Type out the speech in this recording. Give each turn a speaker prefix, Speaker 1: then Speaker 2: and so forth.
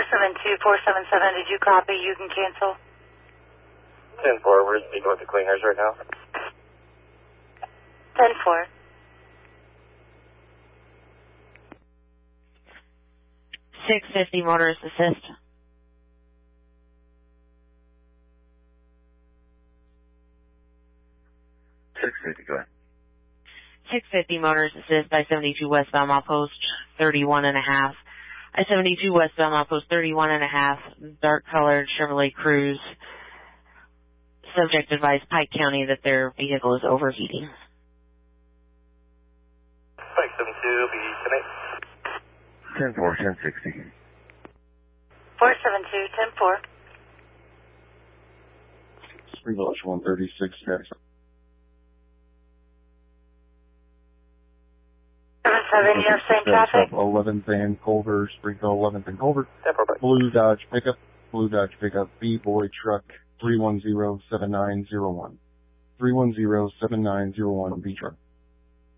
Speaker 1: 472-477, did you copy? You can cancel.
Speaker 2: 10-4, we're speaking with the cleaners right now.
Speaker 1: 10-4.
Speaker 3: 650 motorist assist.
Speaker 2: 650, go ahead.
Speaker 3: 650 motorist assist, I-72 westbound outpost 31 and a half. I-72 westbound outpost 31 and a half, dark colored Chevrolet Cruze. Subject advised Pike County that their vehicle is overheating.
Speaker 2: Pike 72, be tonight. 10-4, 1060.
Speaker 1: 472-10-4.
Speaker 4: Spring Village 136, next.
Speaker 1: 7, you have same traffic?
Speaker 4: 11th and Culver, Springfield 11th and Culver. Blue Dodge pickup, B-Boy truck, 310-7901. 310-7901, B truck.